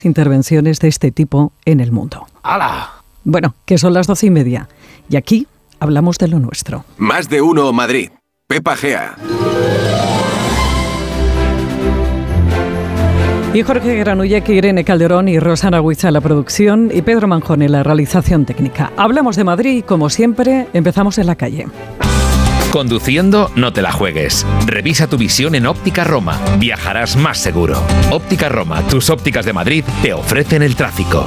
intervenciones de este tipo en el mundo. ¡Hala! Bueno, que son las 12:30 y aquí hablamos de lo nuestro. Más de uno Madrid. Pepa Gea. Y Jorge Granulleque, Irene Calderón y Rosana Huiza en la producción y Pedro Manjón en la realización técnica. Hablamos de Madrid y, como siempre, empezamos en la calle. Conduciendo, no te la juegues. Revisa tu visión en Óptica Roma. Viajarás más seguro. Óptica Roma, tus ópticas de Madrid, te ofrecen el tráfico.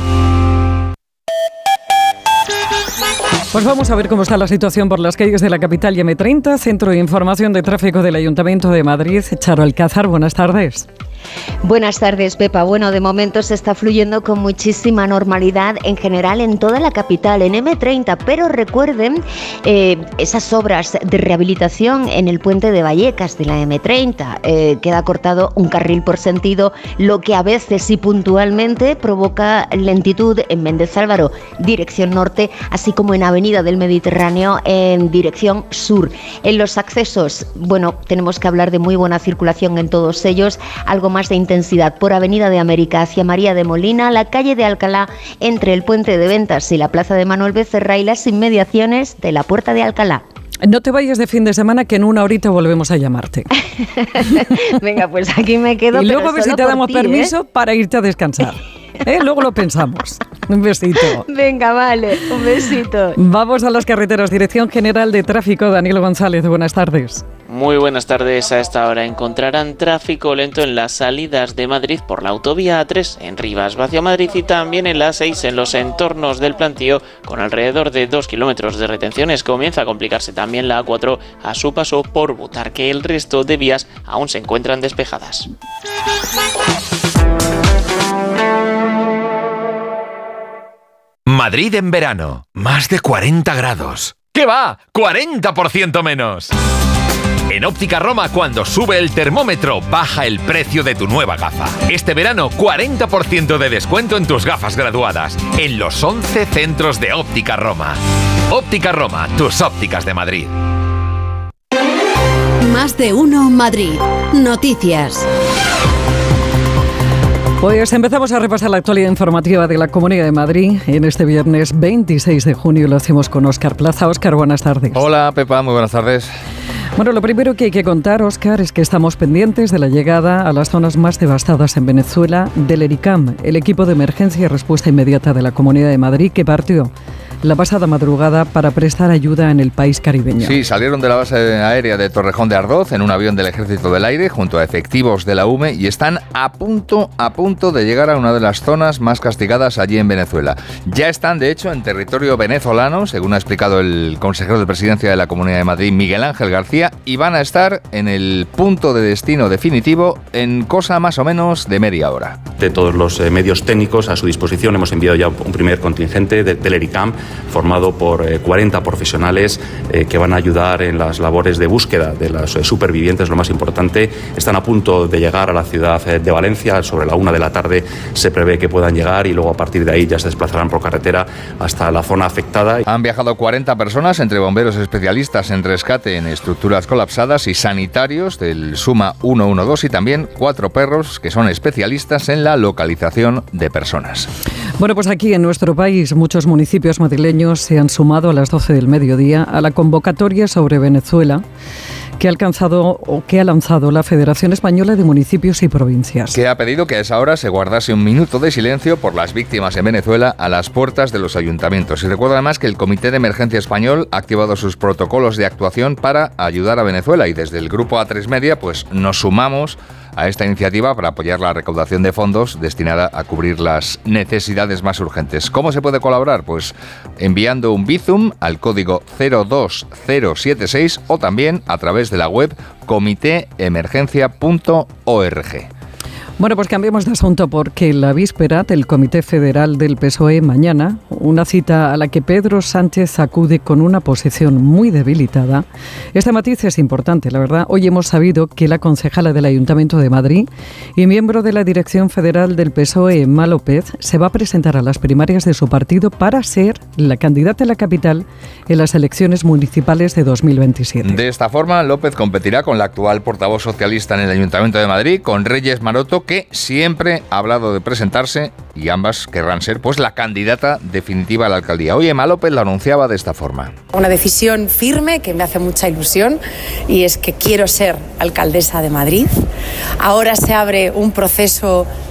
Pues vamos a ver cómo está la situación por las calles de la capital y M30, Centro de Información de Tráfico del Ayuntamiento de Madrid. Charo Alcázar, buenas tardes. Buenas tardes, Pepa. Bueno, de momento se está fluyendo con muchísima normalidad en general en toda la capital, en M30, pero recuerden esas obras de rehabilitación en el puente de Vallecas de la M30. Queda cortado un carril por sentido, lo que a veces y puntualmente provoca lentitud en Méndez Álvaro, dirección norte, así como en Avenida del Mediterráneo en dirección sur. En los accesos, bueno, tenemos que hablar de muy buena circulación en todos ellos, algo más de intensidad por Avenida de América hacia María de Molina, la calle de Alcalá entre el Puente de Ventas y la Plaza de Manuel Becerra y las inmediaciones de la Puerta de Alcalá. No te vayas de fin de semana, que en una horita volvemos a llamarte. Venga, pues aquí me quedo. Y luego a ver si te damos permiso para irte a descansar. Luego lo pensamos. Un besito. Venga, vale, un besito. Vamos a las carreteras. Dirección General de Tráfico, Daniel González, buenas tardes. Muy buenas tardes. A esta hora encontrarán tráfico lento en las salidas de Madrid por la autovía A3 en Rivas hacia Madrid y también en la A6 en los entornos del Plantío con alrededor de 2 kilómetros de retenciones. Comienza a complicarse también la A4 a su paso por Butarque. El resto de vías aún se encuentran despejadas. Madrid en verano, más de 40 grados. ¿Qué va? ¡40% menos! En Óptica Roma, cuando sube el termómetro, baja el precio de tu nueva gafa. Este verano, 40% de descuento en tus gafas graduadas, en los 11 centros de Óptica Roma. Óptica Roma, tus ópticas de Madrid. Más de uno Madrid. Noticias. Pues empezamos a repasar la actualidad informativa de la Comunidad de Madrid en este viernes 26 de junio. Lo hacemos con Óscar Plaza. Óscar, buenas tardes. Hola, Pepa, muy buenas tardes. Bueno, lo primero que hay que contar, Óscar, es que estamos pendientes de la llegada a las zonas más devastadas en Venezuela del ERICAM, el equipo de emergencia y respuesta inmediata de la Comunidad de Madrid, que partió la pasada madrugada para prestar ayuda en el país caribeño. Sí, salieron de la base aérea de Torrejón de Ardoz en un avión del Ejército del Aire junto a efectivos de la UME y están a punto de llegar a una de las zonas más castigadas allí en Venezuela. Ya están, de hecho, en territorio venezolano, según ha explicado el consejero de Presidencia de la Comunidad de Madrid, Miguel Ángel García, y van a estar en el punto de destino definitivo en cosa más o menos de media hora. De todos los medios técnicos a su disposición, hemos enviado ya un primer contingente del ERICAM formado por 40 profesionales que van a ayudar en las labores de búsqueda de los supervivientes, lo más importante. Están a punto de llegar a la ciudad de Valencia, sobre la 1 de la tarde se prevé que puedan llegar y luego a partir de ahí ya se desplazarán por carretera hasta la zona afectada. Han viajado 40 personas, entre bomberos especialistas en rescate en estructuras colapsadas y sanitarios del SUMA 112 y también 4 perros que son especialistas en la localización de personas. Bueno, pues aquí en nuestro país muchos municipios madrileños se han sumado a las 12 del mediodía a la convocatoria sobre Venezuela que ha lanzado la Federación Española de Municipios y Provincias. Que ha pedido que a esa hora se guardase un minuto de silencio por las víctimas en Venezuela a las puertas de los ayuntamientos. Y recuerda además que el Comité de Emergencia Español ha activado sus protocolos de actuación para ayudar a Venezuela y desde el grupo A3 Media pues nos sumamos a esta iniciativa para apoyar la recaudación de fondos destinada a cubrir las necesidades más urgentes. ¿Cómo se puede colaborar? Pues enviando un Bizum al código 02076 o también a través de la web comitéemergencia.org. Bueno, pues cambiemos de asunto porque la víspera del Comité Federal del PSOE mañana, una cita a la que Pedro Sánchez acude con una posición muy debilitada. Este matiz es importante, la verdad. Hoy hemos sabido que la concejala del Ayuntamiento de Madrid y miembro de la Dirección Federal del PSOE, Emma López, se va a presentar a las primarias de su partido para ser la candidata a la capital en las elecciones municipales de 2027. De esta forma, López competirá con la actual portavoz socialista en el Ayuntamiento de Madrid, con Reyes Maroto, que que siempre ha hablado de presentarse y ambas querrán ser pues la candidata definitiva a la alcaldía. Hoy Emma López lo anunciaba de esta forma. Una decisión firme que me hace mucha ilusión y es que quiero ser alcaldesa de Madrid. Ahora se abre un proceso